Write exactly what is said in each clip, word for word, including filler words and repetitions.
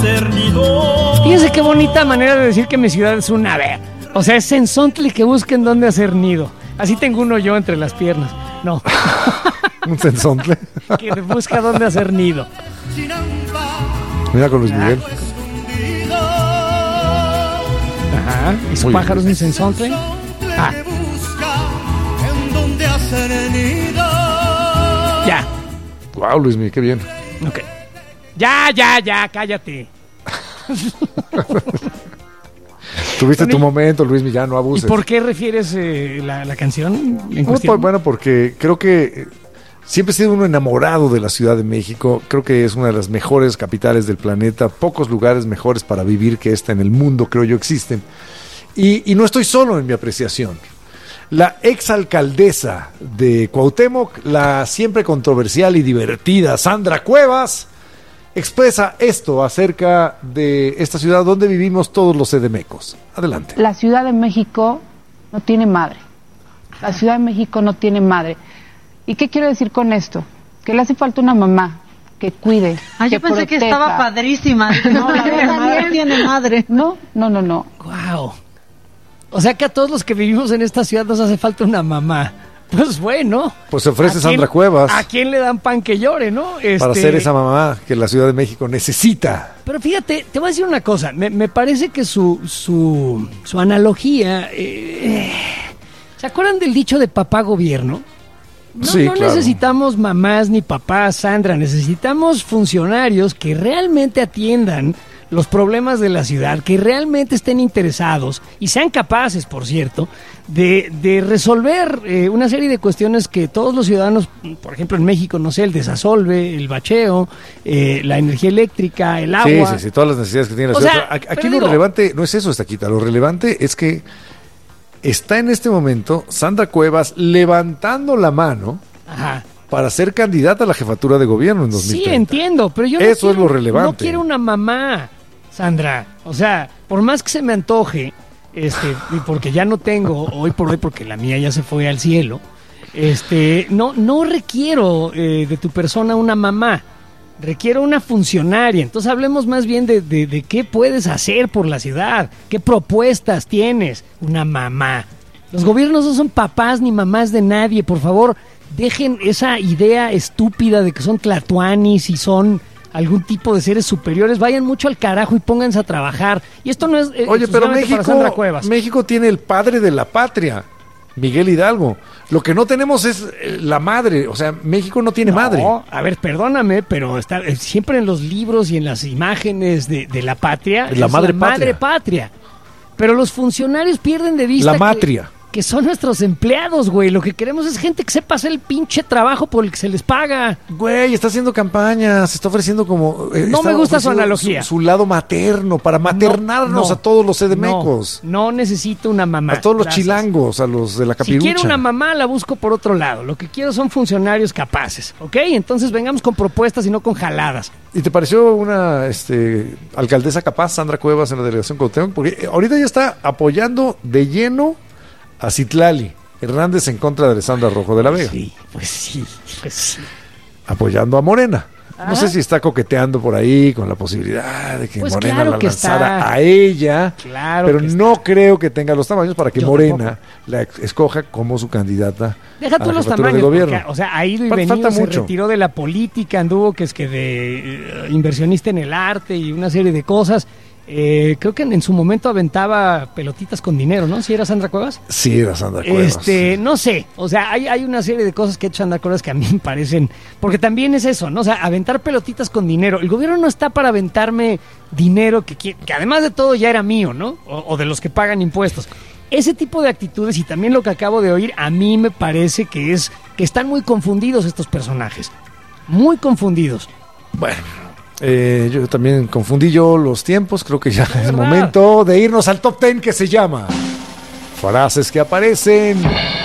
hacer nido. Fíjense qué bonita manera de decir que mi ciudad es una ver. O sea, es Sensontle que busquen dónde hacer nido. Así tengo uno yo entre las piernas. No. Un Sensontle. Que busca dónde hacer nido. Mira con Luis Miguel. Ajá. ¿Y su pájaro es un Sensontle? Ah. Ya. Wow, Luis Miguel, qué bien. Ok. Ya, ya, ya, cállate. Tuviste tu momento, Luis Miguel, ya no abuses. ¿Y por qué refieres eh, la, la canción en cuestión? Bueno, bueno, porque creo que siempre he sido uno enamorado de la Ciudad de México. Creo que es una de las mejores capitales del planeta. Pocos lugares mejores para vivir que esta en el mundo, creo yo, existen. Y, y no estoy solo en mi apreciación. La exalcaldesa de Cuauhtémoc, la siempre controversial y divertida Sandra Cuevas, expresa esto acerca de esta ciudad donde vivimos todos los sedemecos. Adelante. La Ciudad de México no tiene madre. La Ciudad de México no tiene madre. ¿Y qué quiero decir con esto? Que le hace falta una mamá que cuide. Ah, que yo pensé proteja. que estaba padrísima. No, la verdad no tiene madre. No, no, no, no. Wow. O sea que a todos los que vivimos en esta ciudad nos hace falta una mamá. Pues bueno. Pues se ofrece ¿A Sandra quién, Cuevas. ¿A quién le dan pan que llore, no? Este... Para ser esa mamá que la Ciudad de México necesita. Pero fíjate, te voy a decir una cosa. Me, me parece que su, su, su analogía... Eh, ¿se acuerdan del dicho de papá gobierno? No, sí, no claro. necesitamos mamás ni papás, Sandra. Necesitamos funcionarios que realmente atiendan los problemas de la ciudad, que realmente estén interesados y sean capaces, por cierto, de, de resolver eh, una serie de cuestiones que todos los ciudadanos, por ejemplo en México, no sé, el desasolve, el bacheo, eh, la energía eléctrica, el agua. Sí, sí, sí, todas las necesidades que tiene la O ciudad. sea, Aquí pero lo digo, relevante no es eso, Estaquita, lo relevante es que está en este momento Sandra Cuevas levantando la mano Ajá. para ser candidata a la jefatura de gobierno en dos mil treinta. Sí, entiendo, pero yo no Eso quiero, es lo relevante. no quiero una mamá, Sandra. O sea, por más que se me antoje, este, y porque ya no tengo, hoy por hoy, porque la mía ya se fue al cielo, este, no, no requiero eh, de tu persona una mamá. Requiero una funcionaria. Entonces hablemos más bien de, de, de qué puedes hacer por la ciudad, qué propuestas tienes. Una mamá. Los gobiernos no son papás ni mamás de nadie, por favor. Dejen esa idea estúpida de que son tlatoanis y son algún tipo de seres superiores. Vayan mucho al carajo y pónganse a trabajar. Y esto no es eh, Oye, pero exclusivamente para Sandra México, Cuevas. México tiene el padre de la patria, Miguel Hidalgo. Lo que no tenemos es eh, la madre. O sea, México no tiene No, madre. a ver, perdóname, pero está eh, siempre en los libros y en las imágenes de, de la patria. Es la madre patria. madre patria. Pero los funcionarios pierden de vista La que- matria. Que son nuestros empleados, güey. Lo que queremos es gente que sepa hacer el pinche trabajo por el que se les paga. Güey, está haciendo campañas, se está ofreciendo como... eh, No está me gusta su ofreciendo analogía. Su, su lado materno, para maternarnos No, no, a todos los sedemecos. No, no necesito una mamá. A todos los Gracias. chilangos, a los de la Si capirucha. quiero una mamá, la busco por otro lado. Lo que quiero son funcionarios capaces, ¿ok? Entonces vengamos con propuestas y no con jaladas. ¿Y te pareció una este, alcaldesa capaz, Sandra Cuevas, en la delegación Cuauhtémoc? Porque ahorita ya está apoyando de lleno a Citlali Hernández en contra de Alessandra Rojo de la Vega. Sí, pues sí, pues sí. Apoyando a Morena. No Ajá. sé si está coqueteando por ahí con la posibilidad de que Pues Morena claro la que lanzara está. a ella. Claro pero que no creo que tenga los tamaños para que Yo Morena la ex- escoja como su candidata Deja a tú la los jefatura de tamaños, gobierno. porque, o sea, ha ido y Fal- venido, falta se mucho. retiró de la política, anduvo que es que de eh, inversionista en el arte y una serie de cosas. Eh, creo que en, en su momento aventaba pelotitas con dinero, ¿no? ¿Si era Sandra Cuevas? Sí, era Sandra Cuevas. Este, no sé, o sea, hay, hay una serie de cosas que ha hecho Sandra Cuevas que a mí me parecen, porque también es eso, ¿no? O sea, aventar pelotitas con dinero. El gobierno no está para aventarme dinero que, qui- que además de todo ya era mío, ¿no? O, o de los que pagan impuestos. Ese tipo de actitudes y también lo que acabo de oír, a mí me parece que es que están muy confundidos estos personajes. Muy confundidos. Bueno, eh, yo también confundí yo los tiempos. Creo que ya es verdad. momento de irnos al top ten que se llama Frases que aparecen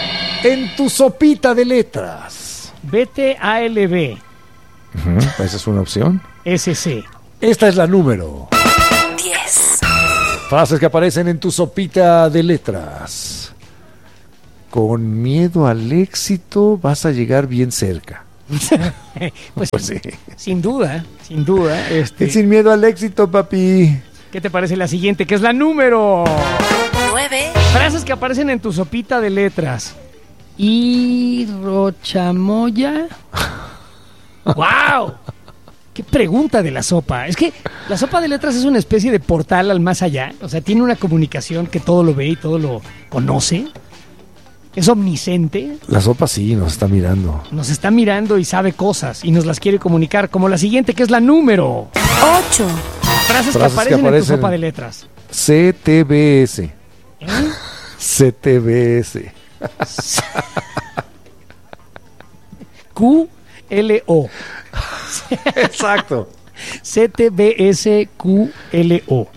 en tu sopita de letras. B T A L B, Ujú, esa es una opción. S C. Esta es la número diez. Frases que aparecen en tu sopita de letras. Con miedo al éxito vas a llegar bien cerca. Pues, Pues sí. sin duda, sin duda. Este, Sin miedo al éxito, papi. ¿Qué te parece la siguiente? Que es la número nueve. Frases que aparecen en tu sopita de letras. ¿Hirochamoya? ¡Wow! ¡Qué pregunta de la sopa! Es que la sopa de letras es una especie de portal al más allá. O sea, tiene una comunicación que todo lo ve y todo lo conoce. Es omnisciente. La sopa sí nos está mirando. Nos está mirando y sabe cosas y nos las quiere comunicar. Como la siguiente, que es la número. ocho. Frases, que Frases que aparecen, aparecen en tu sopa en- de letras. C T B S. ¿Eh? C T B S. Q L O. Exacto. C T B S Q L O.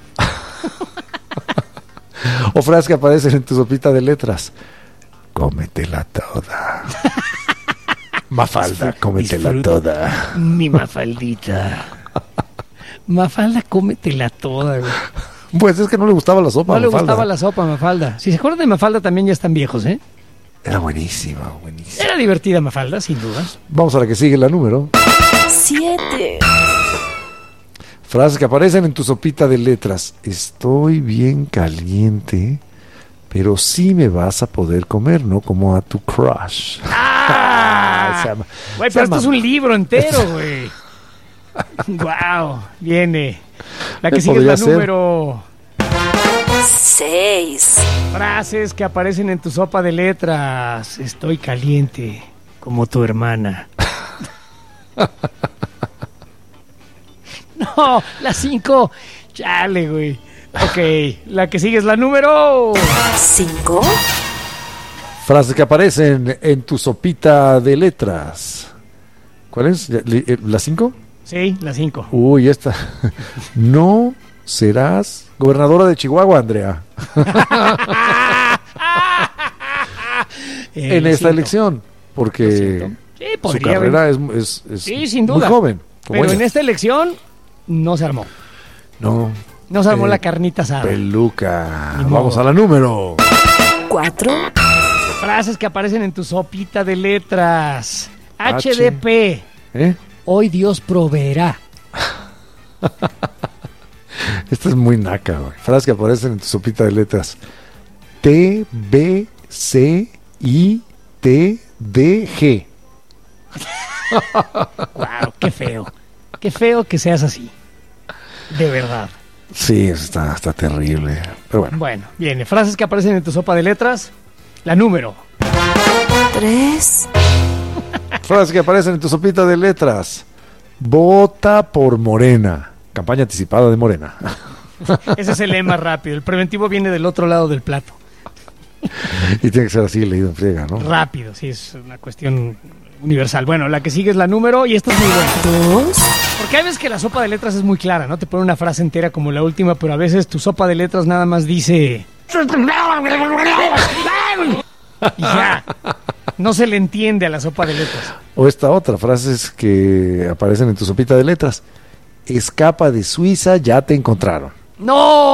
O frases que aparecen en tu sopita de letras. Cómetela toda. Mafalda, cómetela Disfruta. toda. Mi Mafaldita. Mafalda, cómetela toda, güey. Pues es que no le gustaba la sopa. No le Mafalda. gustaba la sopa, Mafalda. Si se acuerdan de Mafalda, también ya están viejos, ¿eh? Era buenísima, buenísima. Era divertida Mafalda, sin dudas. Vamos a la que sigue, la número. siete. Frases que aparecen en tu sopita de letras. Estoy bien caliente, pero sí me vas a poder comer, ¿no? Como a tu crush. ¡Ah! Se llama- Güey, se pero esto es llama- un libro entero, güey. Wow, viene. La que Eh, sigue es podría la ser. número. seis. Frases que aparecen en tu sopa de letras. Estoy caliente, como tu hermana. No, la cinco. Chale, güey. Ok, la que sigue es la número. cinco. Frases que aparecen en tu sopita de letras. ¿Cuál es? ¿Ya- li- eh, ¿La cinco? Sí, la cinco. Uy, esta. No serás gobernadora de Chihuahua, Andrea, Eh, en esta siento. elección. Lo Porque siento. Sí, su podría carrera haber- es, es, es Sí, sin muy duda. joven. como Pero ella. en esta elección no se armó. No. No se armó Eh, la carnita asada. Peluca. Ni Vamos modo. a la número. cuatro. Frases que aparecen en tu sopita de letras. H. H D P. ¿Eh? Hoy Dios proveerá. Esta es muy naca, güey. Frases que aparecen en tu sopita de letras. T, B, C, I, T, D, G. Wow, qué feo. Qué feo que seas así. De verdad. Sí, eso está, está terrible. Pero bueno. Bueno, viene. Frases que aparecen en tu sopa de letras. La número. tres. Frases que aparecen en tu sopita de letras. Vota por Morena. Campaña anticipada de Morena. Ese es el lema rápido. El preventivo viene del otro lado del plato. Y tiene que ser así leído en friega, ¿no? Rápido, sí, es una cuestión universal. Bueno, la que sigue es la número y esta es muy buena. dos. Porque hay veces que la sopa de letras es muy clara, ¿no? Te pone una frase entera como la última, pero a veces tu sopa de letras nada más dice... Y ya. No se le entiende a la sopa de letras. O esta otra, frases que aparecen en tu sopita de letras. Escapa de Suiza, ya te encontraron. ¡No!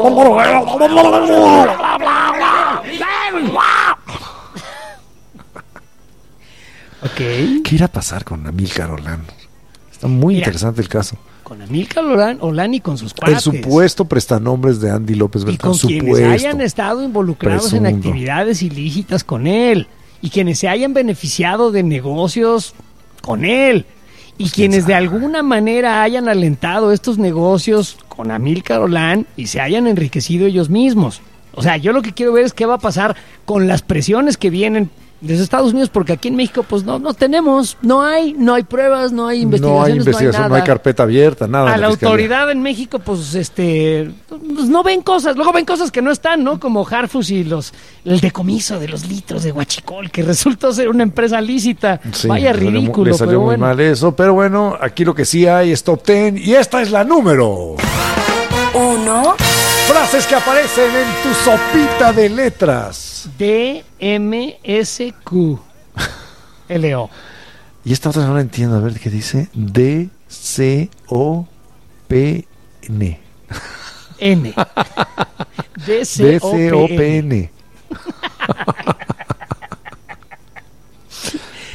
Ok. ¿Qué irá a pasar con Amílcar Olán? Está muy Mira. interesante el caso. Con Amílcar Olán, Olán y con sus El cuates. supuesto prestanombres de Andy López Y Beltrán. con quienes Supuesto. hayan estado involucrados en Presundo. actividades ilícitas con él. Y quienes se hayan beneficiado de negocios con él. Y quienes de sabe. alguna manera hayan alentado estos negocios con Amílcar Olán y se hayan enriquecido ellos mismos. O sea, yo lo que quiero ver es qué va a pasar con las presiones que vienen desde Estados Unidos, porque aquí en México pues no, no tenemos, no hay, no hay pruebas, no hay investigaciones, No hay investigación, no hay, nada. carpeta abierta, nada. A en la fiscalía. autoridad en México, pues, este, pues no ven cosas, luego ven cosas que no están, ¿no? Como Harfus y los, el decomiso de los litros de Huachicol, que resultó ser una empresa lícita. Sí, Vaya le salió mu- ridículo, le salió pero muy bueno. mal eso, pero bueno, aquí lo que sí hay es top ten y esta es la número. uno. Frases que aparecen en tu sopita de letras. D M S Q L O. Y esta otra no la entiendo, a ver qué dice. D C O P N. N. D D C O C O P P N. N.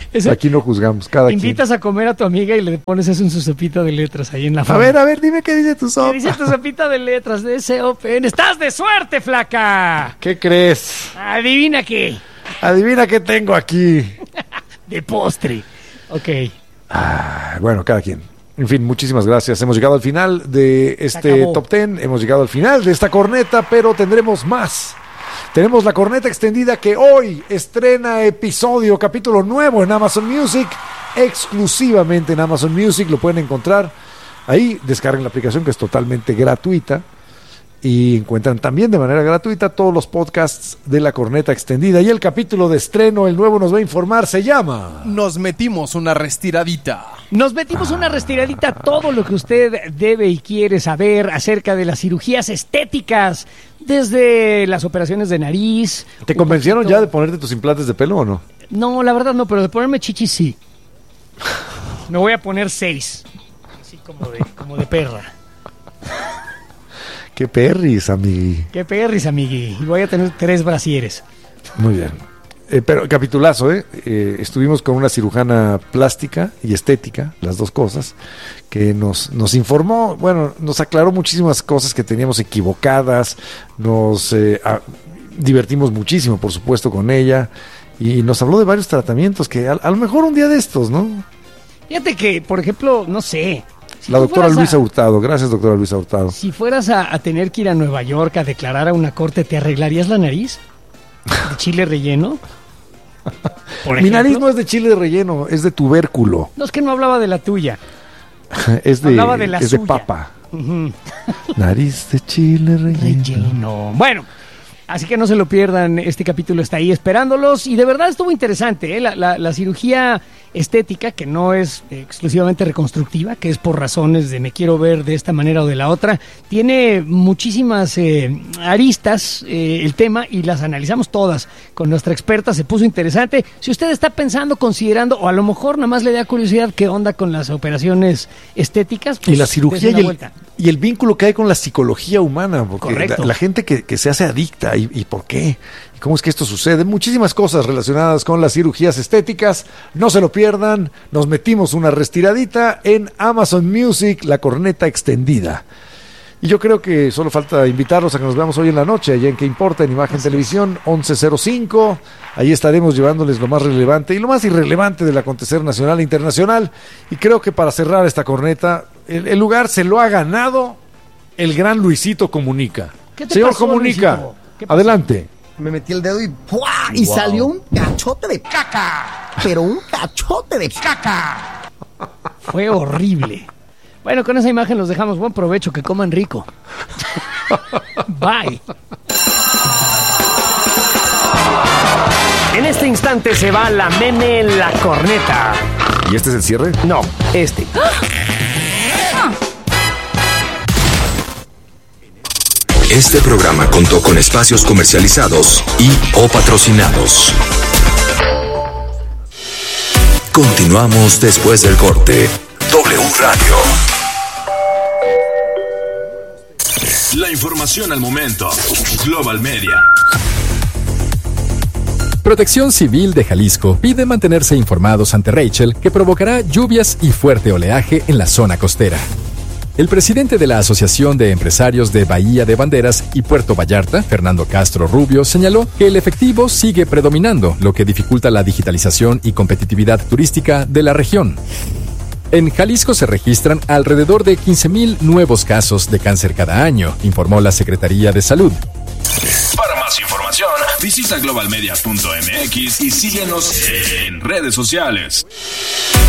Ese- Aquí no juzgamos, cada Invitas a comer a tu amiga y le pones eso en su sopita de letras ahí en la quien. A forma. ver, a ver, dime qué dice tu ¿Qué sopa. dice tu sopita de letras de ese Open? ¡Estás de suerte, flaca! ¿Qué crees? Adivina qué. Adivina qué tengo aquí. De postre. Ok. Ah, bueno, cada quien. En fin, muchísimas gracias. Hemos llegado al final de este acabó. top ten. Hemos llegado al final de esta corneta, pero tendremos más. Tenemos la corneta extendida que hoy estrena episodio, capítulo nuevo en Amazon Music, exclusivamente en Amazon Music. Lo pueden encontrar ahí. Descarguen la aplicación que es totalmente gratuita. Y encuentran también de manera gratuita todos los podcasts de la corneta extendida. Y el capítulo de estreno, el nuevo nos va a informar, se llama... Nos metimos una restiradita. Nos metimos una restiradita a todo lo que usted debe y quiere saber acerca de las cirugías estéticas, desde las operaciones de nariz. ¿Te un convencieron poquito- ya de ponerte tus implantes de pelo o no? No, la verdad no, pero de ponerme chichis sí. Me voy a poner seis. Así como de, como de perra. ¡Qué perris, amigui! Qué perris, amigui. Y voy a tener tres brasieres. Muy bien. Eh, pero capitulazo, ¿eh? ¿eh? Estuvimos con una cirujana plástica y estética, las dos cosas, que nos, nos informó, bueno, nos aclaró muchísimas cosas que teníamos equivocadas, nos eh, a- divertimos muchísimo, por supuesto, con ella, y nos habló de varios tratamientos que a, a lo mejor un día de estos, ¿no? Fíjate que, por ejemplo, no sé. si La tú doctora fueras a- Luisa Hurtado, gracias doctora Luisa Hurtado. Si fueras a, a tener que ir a Nueva York a declarar a una corte, ¿te arreglarías la nariz? ¿De chile relleno? Por Mi ejemplo. nariz no es de chile relleno, es de tubérculo, No, es que no hablaba de la tuya. es de, Hablaba de la es de suya. papa. Ujú. Nariz de chile relleno. Relleno. Bueno, así que no se lo pierdan. Este capítulo está ahí esperándolos. Y de verdad estuvo interesante, ¿eh? la, la, la cirugía estética, que no es eh, exclusivamente reconstructiva, que es por razones de me quiero ver de esta manera o de la otra, tiene muchísimas eh, aristas eh, el tema y las analizamos todas con nuestra experta. Se puso interesante. Si usted está pensando, considerando, o a lo mejor nada más le da curiosidad qué onda con las operaciones estéticas, pues Y la dése cirugía una y el, vuelta. y el vínculo que hay con la psicología humana, porque Correcto. la, la gente que, que se hace adicta, y, y por qué, y cómo es que esto sucede, muchísimas cosas relacionadas con las cirugías estéticas, no se lo pierdan, nos metimos una restiradita en Amazon Music, la corneta extendida. Y yo creo que solo falta invitarlos a que nos veamos hoy en la noche, allá en ¿Qué importa? En Imagen Televisión, once cero cinco. Ahí estaremos llevándoles lo más relevante y lo más irrelevante del acontecer nacional e internacional. Y creo que para cerrar esta corneta, el, el lugar se lo ha ganado el gran Luisito Comunica. ¿Qué te Señor pasó, Comunica, Luisito? ¿Qué pasó? adelante. Me metí el dedo y ¡pua! Y Wow. salió un cachote de caca. Pero un cachote de caca. Fue horrible. Bueno, con esa imagen los dejamos. Buen provecho, que coman rico. Bye. En este instante se va la meme la corneta. ¿Y este es el cierre? No, este. Este programa contó con espacios comercializados y o patrocinados. Continuamos después del corte. W Radio. La información al momento. Global Media. Protección Civil de Jalisco pide mantenerse informados ante Rachel, que provocará lluvias y fuerte oleaje en la zona costera. El presidente de la Asociación de Empresarios de Bahía de Banderas y Puerto Vallarta, Fernando Castro Rubio, señaló que el efectivo sigue predominando, lo que dificulta la digitalización y competitividad turística de la región. En Jalisco se registran alrededor de quince mil nuevos casos de cáncer cada año, informó la Secretaría de Salud. Para más información, visita globalmedia punto m x y síguenos en redes sociales.